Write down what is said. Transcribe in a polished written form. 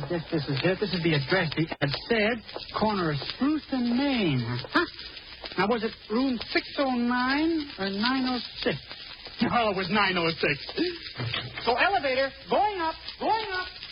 Yes, this is it. This is the address. The ad said, corner of Spruce and Main. Huh? Now, was it room 609 or 906? Oh, it was 906. So, elevator, going up, going up.